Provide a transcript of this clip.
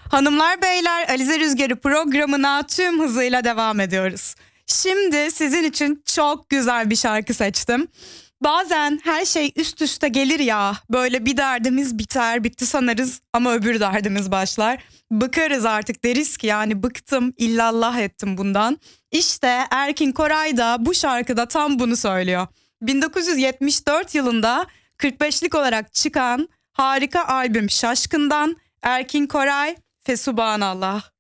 Hanımlar beyler, Alize Rüzgarı programına tüm hızıyla devam ediyoruz. Şimdi sizin için çok güzel bir şarkı seçtim. Bazen her şey üst üste gelir ya, böyle bir derdimiz biter bitti sanırız ama öbür derdimiz başlar. Bıkarız artık, deriz ki yani bıktım, illallah ettim bundan. İşte Erkin Koray da bu şarkıda tam bunu söylüyor. 1974 yılında 45'lik olarak çıkan harika albüm Şaşkın'dan Erkin Koray Fesubhanallah.